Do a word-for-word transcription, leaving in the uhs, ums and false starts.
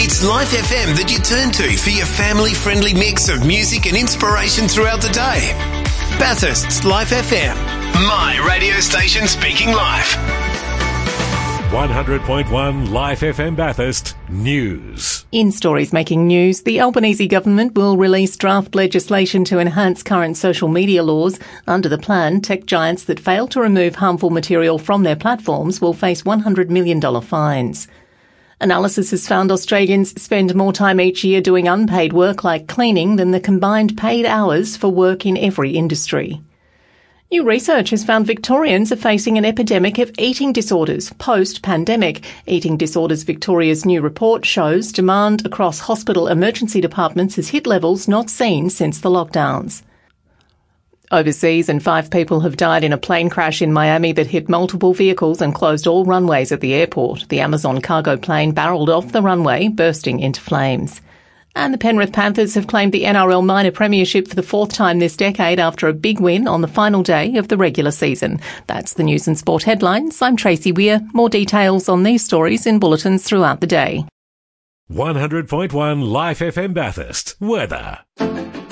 It's Life F M that you turn to for your family-friendly mix of music and inspiration throughout the day. Bathurst's Life F M. My radio station speaking life. one hundred point one Life F M Bathurst News. In stories making news, the Albanese government will release draft legislation to enhance current social media laws. Under the plan, tech giants that fail to remove harmful material from their platforms will face one hundred million dollars fines. Analysis has found Australians spend more time each year doing unpaid work like cleaning than the combined paid hours for work in every industry. New research has found Victorians are facing an epidemic of eating disorders post-pandemic. Eating Disorders Victoria's new report shows demand across hospital emergency departments has hit levels not seen since the lockdowns. Overseas, and five people have died in a plane crash in Miami that hit multiple vehicles and closed all runways at the airport. The Amazon cargo plane barreled off the runway, bursting into flames. And the Penrith Panthers have claimed the N R L minor premiership for the fourth time this decade after a big win on the final day of the regular season. That's the news and sport headlines. I'm Tracy Weir. More details on these stories in bulletins throughout the day. one hundred point one Life F M Bathurst. Weather.